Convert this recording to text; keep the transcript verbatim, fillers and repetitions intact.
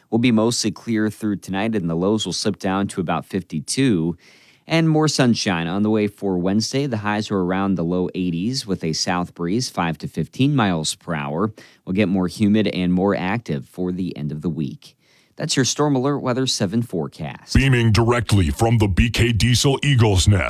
will be mostly clear through tonight, and the lows will slip down to about fifty-two. And more sunshine on the way for Wednesday. The highs are around the low eighties with a south breeze, five to fifteen miles per hour. We'll get more humid and more active for the end of the week. That's your Storm Alert Weather seven forecast. Beaming directly from the B K Diesel Eagles Nest.